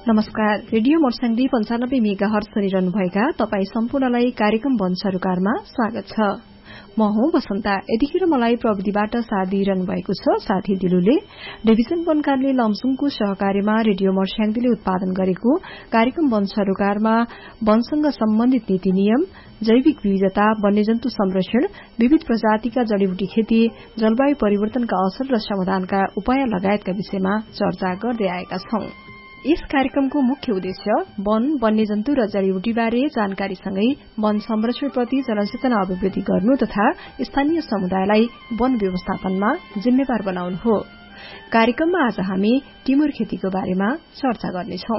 नमस्कार। Radio मोर्साङदी 95 megahertz सुनिरहनुभएका तपाई सम्पूर्णलाई कार्यक्रम वन सरोकारमा स्वागत छ। म हुँ वसन्ता। यतिखेर मलाई प्रविधिबाट साथ दिइरहनु भएको छ साथी दिलुले। डिभिजन वन कार्यालय लमजुङको सहकार्यमा रेडियो मोर्साङदीले उत्पादन गरेको कार्यक्रम वन सरोकारमा वनसँग सम्बन्धित नीति नियम, जैविक विविधता, वन्यजन्तु संरक्षण, विविध प्रजातिका जड़ीबुटी खेती, जलवायु परिवर्तनका असर र समाधानका उपाय लगायतका विषयमा चर्चा गर्दै आएका छौं। यस कार्यक्रमको मुख्य उद्देश्य वन, वन्यजन्तु र जड़ीबुटीबारे जानकारीसँगै वन संरक्षणप्रति जनचेतना अभिवृद्धि गर्नु तथा स्थानीय समुदायलाई वन व्यवस्थापनमा जिम्मेवार बनाउनु हो। कार्यक्रममा आज हामी टिमुर खेतीको बारेमा चर्चा गर्नेछौं।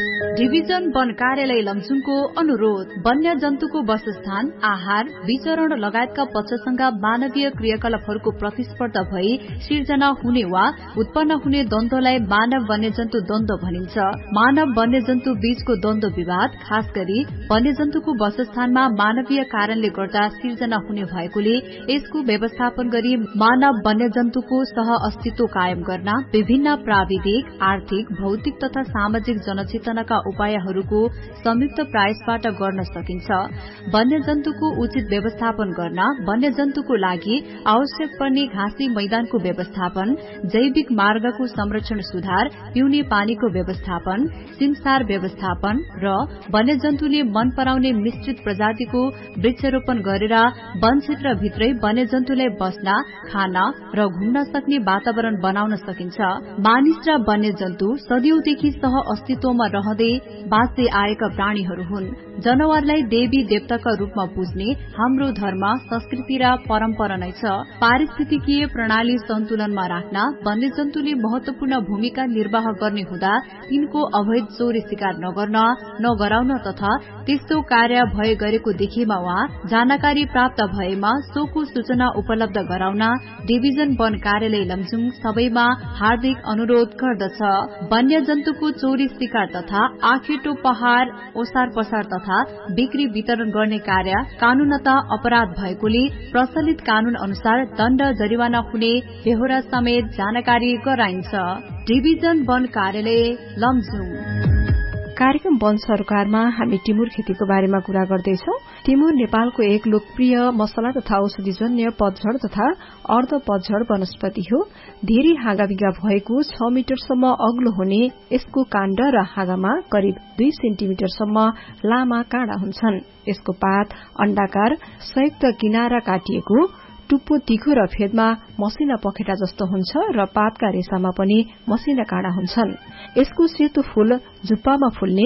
डिभिजन वन कार्यालय लमजुङको अनुरोध, वन्य जन्तुको वासस्थान, आहार, विचरण लगायतका पक्षसँग मानवीय क्रियाकलापहरूको प्रतिस्पर्धा भई सिर्जना हुने वा उत्पन्न हुने द्वन्द्वलाई मानव वन्यजन्तु द्वन्द्व भनिन्छ। मानव वन्यजन्तु बीचको द्वन्द्व विवाद खास गरी वन्यजन्तुको वासस्थानमा मानवीय कारणले गर्दा सिर्जना हुने भएकोले यसको व्यवस्थापन गरी मानव वन्यजन्तुको सह अस्तित्व कायम गर्न विभिन्न प्राविधिक, आर्थिक, भौतिक तथा सामाजिक जनचेतनाका उपायहरूको संयुक्त प्रयासबाट गर्न सकिन्छ। वन्यजन्तुको उचित व्यवस्थापन गर्न वन्यजन्तुको लागि आवश्यक पर्ने घाँसी मैदानको व्यवस्थापन, जैविक मार्गको संरक्षण सुधार, पिउने पानीको व्यवस्थापन, सिमसार व्यवस्थापन र वन्यजन्तुले मन पराउने मिश्रित प्रजातिको वृक्षारोपण गरेर वन क्षेत्रभित्रै वन्यजन्तुलाई बस्न, खान र घुम्न सक्ने वातावरण बनाउन सकिन्छ। मानिस र वन्यजन्तु सदियौंदेखि सह अस्तित्वमा रहँदै बाँच्दै आएका प्राणीहरू हुन्। जनावरलाई देवी देवताका रूपमा पूज्ने हाम्रो धर्म, संस्कृति र परम्परा नै छ। पारिस्थितिकीय प्रणाली सन्तुलनमा राख्न वन्यजन्तुले महत्वपूर्ण भूमिका निर्वाह गर्ने हुँदा तिनको अवैध चोरी शिकार नगर्न, नगराउन तथा त्यस्तो कार्य भए गरेको देखेमा वा जानकारी प्राप्त भएमा सोको सूचना उपलब्ध गराउन डिभिजन वन कार्यालय लमजुङ सबैमा हार्दिक अनुरोध गर्दछ। वन्यजन्तुको चोरी शिकार तथा आखेटो पहाड़, ओसार पसार तथा बिक्री वितरण गर्ने कार्य कानूनत अपराध भएकोले प्रचलित कानून अनुसार दण्ड जरिवाना हुने बेहोरा समेत जानकारी गराइन्छ। डिभिजन वन कार्यालय लमजुङ। कार्यक्रम वन सरोकारमा हामी टिमुर खेतीको बारेमा कुरा गर्दैछौं। टिमुर नेपालको एक लोकप्रिय मसला तथा औषधिजन्य पतझड़ तथा अर्ध पतझड़ वनस्पति हो। धेरै हाँगाबिगा भएको 6 मिटरसम्म अग्लो हुने यसको काण्ड र हाँगामा करिब 2 सेन्टिमिटरसम्म लामा काँडा हुन्छन्। यसको पात अण्डाकार, संयुक्त किनारा काटिएको, टुप्पो तीखो र फेदमा मसिना पखेटा जस्तो हुन्छ र पातका रेसामा पनि मसिना काँडा हुन्छन्। यसको सेतो फूल जुप्पामा फुल्ने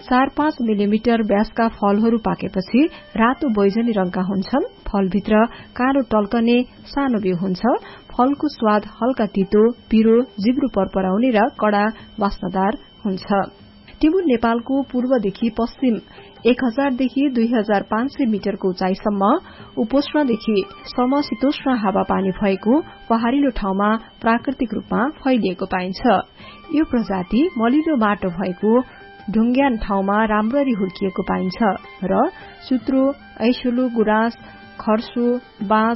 4-5 मिलिमिटर व्यासका फलहरू पाकेपछि रातो बैजनी रंगका हुन्छन्। फलभित्र कालो टल्कने सानो बिउ हुन्छ। फलको स्वाद हल्का तीतो, पिरो, जिब्रो परपराउने र कडा वास्नादार हुन्छ। टिमुर नेपालको पूर्वदेखि पश्चिम 1000 देखि 2500 मिटरको उचाइसम्म उपोष्णदेखि समशीतोष्ण हावापानी भएको पहाड़िलो ठाउँमा प्राकृतिक रूपमा फैलिएको पाइन्छ। यो प्रजाति मलिलो माटो भएको ढुङ्ग्यान ठाउँमा राम्ररी हुर्किएको पाइन्छ र सुत्रो, ऐसुलु, गुराँस, खर्सु, बाँस,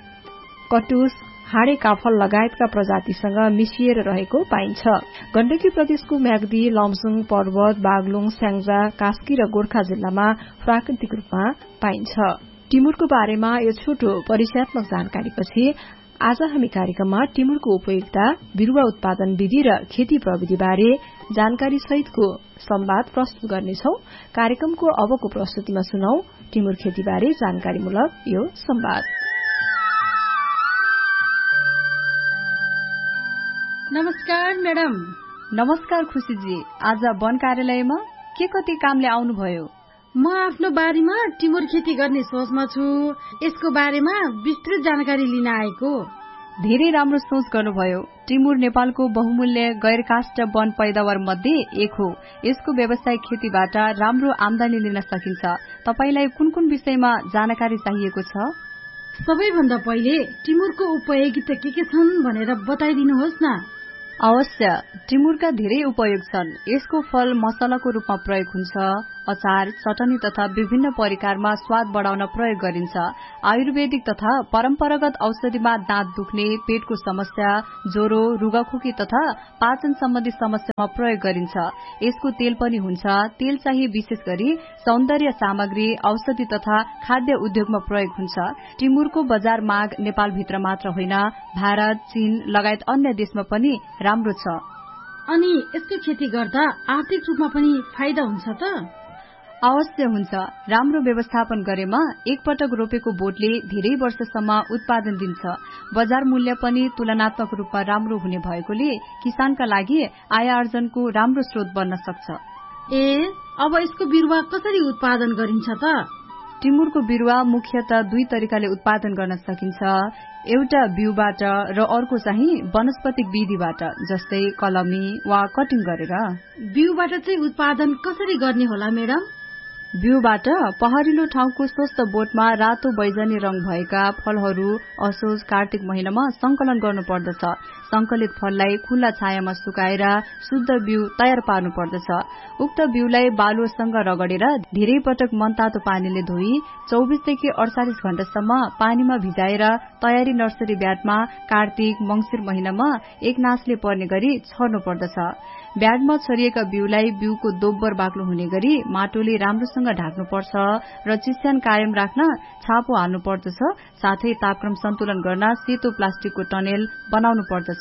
कटुस, हाडे काफल लगायतका प्रजातिसँग मिसिएर रहेको पाइन्छ। गण्डकी प्रदेशको म्याग्दी, लमजुङ, पर्वत, बागलुङ, स्याङ्जा, कास्की र गोर्खा जिल्लामा प्राकृतिक रूपमा पाइन्छ। टिमुरको बारेमा यो छोटो परिचयात्मक जानकारीपछि आज हामी कार्यक्रममा टिमुरको उपयोगिता, बिरूवा उत्पादन विधि र खेती प्रविधि बारे जानकारी सहितको संवाद प्रस्तुत गर्नेछौं। कार्यक्रमको अबको प्रस्तुतिमा सुनौ टिमुर खेतीबारे जानकारीमूलक यो संवाद। नमस्कार मैडम। नमस्कार खुशीजी। आज वन कार्यालयमा के कति कामले आउनुभयो? म आफ्नो बारीमा टिमुर खेती गर्ने सोचमा छु। यसको बारेमा विस्तृत जानकारी लिन आएको। धेरै राम्रो सोच गर्नुभयो। टिमुर नेपालको बहुमूल्य गैरकाष्ठ वन पैदावार मध्ये एक हो। यसको व्यावसायिक खेतीबाट राम्रो आमदानी लिन सकिन्छ। तपाईलाई कुन कुन विषयमा जानकारी चाहिएको छ? सबैभन्दा पहिले टिमुरको उपयोगिता के छन् भनेर बताइदिनुहोस् न। अवश्य। टिमुरका धेरै उपयोग छन्। यसको फल मसलाको रूपमा प्रयोग हुन्छ। अचार, चटनी तथा विभिन्न परिकारमा स्वाद बढ़ाउन प्रयोग गरिन्छ। आयुर्वेदिक तथा परम्परागत औषधिमा दाँत दुख्ने, पेटको समस्या, ज्वरो, रुगाखोकी तथा पाचन सम्बन्धी समस्यामा प्रयोग गरिन्छ। यसको तेल पनि हुन्छ। तेल चाहिँ विशेष गरी सौन्दर्य सामग्री, औषधि तथा खाद्य उद्योगमा प्रयोग हुन्छ। टिमुरको बजार माग नेपालभित्र मात्र होइन, भारत, चीन लगायत अन्य देशमा पनि राम्रो छ। अनि यसको खेती गर्दा आर्थिक रूपमा पनि फाइदा हुन्छ त? अवश्य हुन्छ। राम्रो व्यवस्थापन गरेमा एकपटक रोपेको बोटले धेरै वर्षसम्म उत्पादन दिन्छ। बजार मूल्य पनि तुलनात्मक रूपमा राम्रो हुने भएकोले किसानका लागि आय आर्जनको राम्रो स्रोत बन्न सक्छ। अब यसको बिरुवा कसरी उत्पादन गरिन्छ त? टिमुरको बिरुवा मुख्यतः दुई तरिकाले उत्पादन गर्न सकिन्छ। एउटा बिउबाट र अर्को चाहिँ वनस्पतिक विधिबाट, जस्तै कलमी वा कटिङ गरेर। बिउबाट चाहिँ उत्पादन कसरी गर्ने होला मेडम? बिउबाट पहाडिलो ठाउँको स्वस्थ बोटमा रातो बैजनी रंग भएका फलहरू असोज कार्तिक महिनामा संकलन गर्नुपर्दछ। संकलित फललाई खुल्ला छायामा सुकाएर शुद्ध बिउ तयार पार्नु पर्दछ। उक्त बिउलाई बालुवासँग रगडेर धेरै पटक मनतातो पानीले धोई 24 देखि 48 घण्टासम्म पानीमा भिजाएर तयारी नर्सरी ब्याडमा कार्तिक मंसिर महिनामा एक नासले पर्ने गरी छर्नु पर्दछ। ब्याडमा छरिएका बिउलाई बिउको दोब्बर बाक्लो हुने गरी माटोले राम्रोसँग ढाक्नुपर्छ र चिस्यान कायम राख्न छापो हाल्नु पर्दछ। साथै तापक्रम सन्तुलन गर्न सेतो प्लास्टिकको टनेल बनाउनु पर्दछ।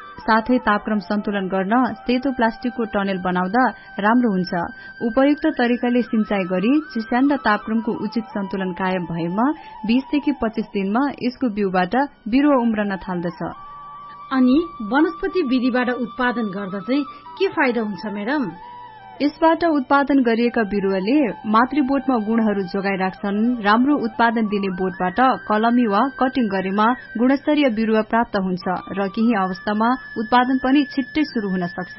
प्लास्टिकको टनेल बनाउँदा राम्रो हुन्छ। उपयुक्त तरिकाले सिंचाई गरी चिस्यान र तापक्रमको उचित सन्तुलन कायम भएमा 20 देखि 25 दिनमा यसको बिउबाट बिरुवा उम्रन थाल्दछ। अनि वनस्पति विधिबाट उत्पादन गर्दा चाहिँ के फाइदा हुन्छ मेडम? यसबाट उत्पादन गरिएका बिरुवाले मातृबोटमा गुणहरू जोगाइराख्छन्। राम्रो उत्पादन दिने बोटबाट कलमी वा कटिङ गरेमा गुणस्तरीय बिरुवा प्राप्त हुन्छ र केही अवस्थामा उत्पादन पनि छिट्टै शुरू हुन सक्छ।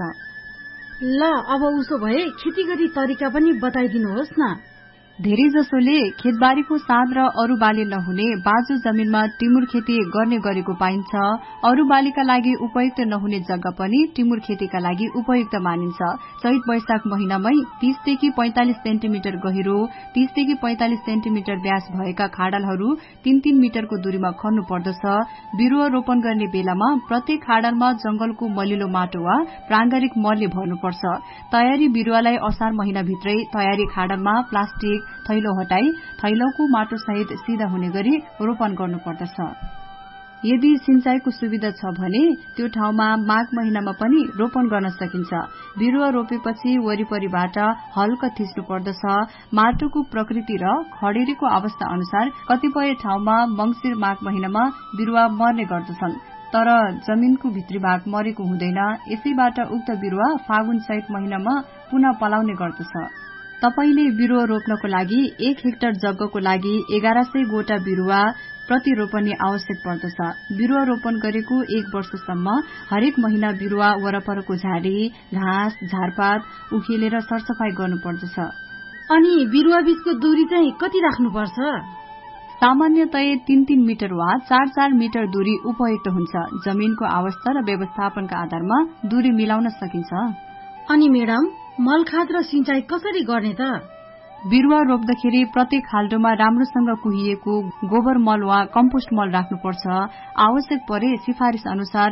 ल अब उसो भए खेती गर्ने तरिका पनि बताइदिनुहोस् न। धेरै जसोले खेतबारीको साँध र अरू बाली नहुने बाँझो जमिनमा टिमुर खेती गर्ने गरेको पाइन्छ। अरू बालीका लागि उपयुक्त नहुने जग्गा पनि टिमुर खेतीका लागि उपयुक्त मानिन्छ। चैत वैशाख महिनामै 30 देखि 45 सेन्टिमिटर गहिरो, 30 देखि 45 सेन्टिमिटर व्यास भएका खाडलहरू 3-3 मिटरको दूरीमा खन्नु पर्दछ। बिरुवा रोपन गर्ने बेलामा प्रत्येक खाडलमा जंगलको मलिलो माटो वा प्रांगारिक मलले भर्नुपर्छ। तयारी बिरुवालाई असार महिनाभित्रै तयारी खाडलमा प्लास्टिक थैलो हटाई थैलोको माटो सहित सिधा हुने गरी रोपन गर्नुपर्दछ। यदि सिंचाईको सुविधा छ भने त्यो ठाउँमा माघ महिनामा पनि रोपन गर्न सकिन्छ। बिरुवा रोपेपछि वरिपरिबाट हल्का थिच्नु पर्दछ। माटोको प्रकृति र खडेरीको अवस्था अनुसार कतिपय ठाउँमा मंसिर माघ महिनामा बिरुवा मर्ने गर्दछन्, तर जमिनको भित्री भाग मरेको हुँदैन। यसैबाट उक्त बिरुवा फागुन चैत महिनामा पुनः पलाउने गर्दछ। तपाईले बिरुवा रोप्नको लागि 1 हेक्टर जग्गाको लागि 1100 गोटा बिरुवा प्रति रोपनी आवश्यक पर्दछ। बिरुवा रोपन गरेको 1 वर्षसम्म हरेक महिना बिरुवा वरपरको झाडी, घाँस, झारपात उखेलेर सरसफाई गर्नुपर्दछ। अनि बिरुवा बीचको दूरी चाहिँ कति राख्नुपर्छ? सामान्यतया 3-3 मिटर वा 4-4 मिटर दूरी उपयुक्त हुन्छ। जमिनको अवस्था र व्यवस्थापनका आधारमा दूरी मिलाउन सकिन्छ। अनि मेडम मलखाद र सिंचाई कसरी गर्ने त? बिरुवा रोप्दाखेरि प्रत्येक खाल्डोमा राम्रोसँग कुहिएको गोबर मल वा कम्पोस्ट मल राख्नुपर्छ। आवश्यक परे सिफारिश अनुसार